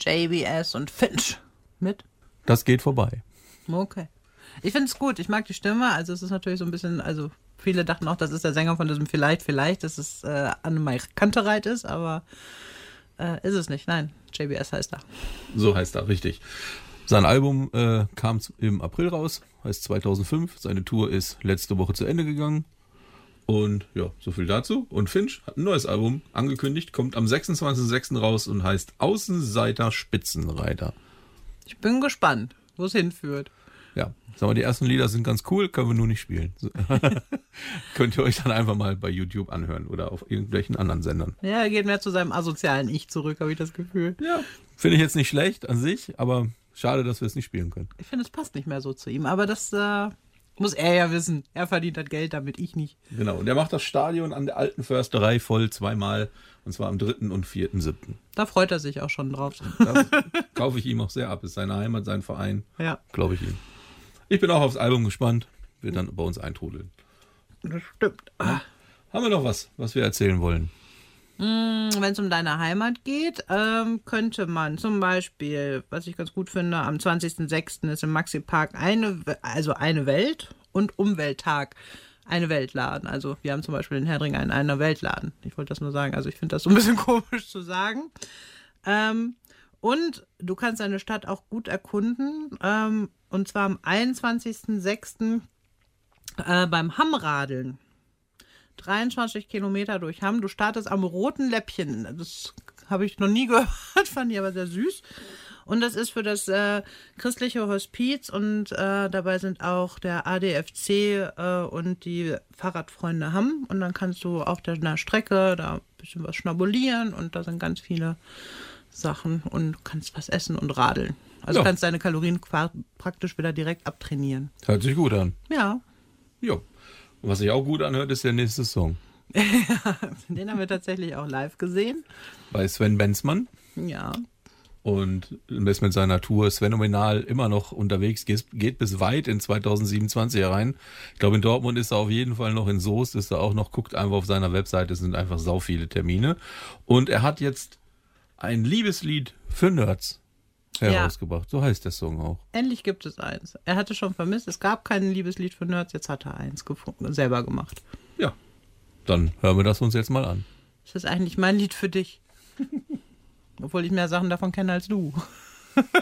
JBS und Finch mit. Das geht vorbei. Okay. Ich finde es gut. Ich mag die Stimme. Also es ist natürlich so ein bisschen, also viele dachten auch, das ist der Sänger von diesem Vielleicht, dass es Annemai Kantereit ist, aber ist es nicht. Nein, JBS heißt er. So heißt er, richtig. Sein Album kam im April raus, heißt 2005. Seine Tour ist letzte Woche zu Ende gegangen. Und ja, so viel dazu. Und Finch hat ein neues Album angekündigt, kommt am 26.06. raus und heißt Außenseiter Spitzenreiter. Ich bin gespannt, wo es hinführt. Ja, sagen wir, die ersten Lieder sind ganz cool, können wir nur nicht spielen. Könnt ihr euch dann einfach mal bei YouTube anhören oder auf irgendwelchen anderen Sendern. Ja, er geht mehr zu seinem asozialen Ich zurück, habe ich das Gefühl. Ja, finde ich jetzt nicht schlecht an sich, aber schade, dass wir es nicht spielen können. Ich finde, es passt nicht mehr so zu ihm, aber das muss er ja wissen. Er verdient das Geld damit, ich nicht. Genau, und er macht das Stadion an der Alten Försterei voll zweimal, und zwar am 3. und 4.7. Da freut er sich auch schon drauf. Das kaufe ich ihm auch sehr ab. Ist seine Heimat, sein Verein, Ja. glaube ich ihm. Ich bin auch aufs Album gespannt, wird dann bei uns eintrudeln. Das stimmt. Ja. Haben wir noch was wir erzählen wollen? Wenn es um deine Heimat geht, könnte man zum Beispiel, was ich ganz gut finde, am 20.06. ist im Maxi-Park eine Welt- und Umwelttag. Eine Weltladen. Also wir haben zum Beispiel in Herdring einen Einer Weltladen. Ich wollte das nur sagen. Also ich finde das so ein bisschen komisch zu sagen. Und du kannst deine Stadt auch gut erkunden. Und zwar am 21.06. Beim Hammradeln. 23 Kilometer durch Hamm. Du startest am Roten Läppchen. Das habe ich noch nie gehört, fand ich aber sehr süß. Und das ist für das christliche Hospiz und dabei sind auch der ADFC und die Fahrradfreunde Hamm. Und dann kannst du auf der Strecke da ein bisschen was schnabulieren und da sind ganz viele Sachen und kannst was essen und radeln. Also Ja. kannst deine Kalorien praktisch wieder direkt abtrainieren. Hört sich gut an. Ja. Jo. Und was sich auch gut anhört, ist der nächste Song. Den haben wir tatsächlich auch live gesehen. Bei Sven Benzmann. Ja. Und ist mit seiner Tour Svenomenal immer noch unterwegs, geht bis weit in 2027 herein. Ich glaube, in Dortmund ist er auf jeden Fall noch, in Soest ist er auch noch, guckt einfach auf seiner Webseite, es sind einfach sau viele Termine. Und er hat jetzt ein Liebeslied für Nerds herausgebracht. So heißt der Song auch. Endlich gibt es eins. Er hatte schon vermisst, es gab kein Liebeslied für Nerds, jetzt hat er eins selber gemacht. Ja, dann hören wir das uns jetzt mal an. Das ist eigentlich mein Lied für dich. Obwohl ich mehr Sachen davon kenne als du.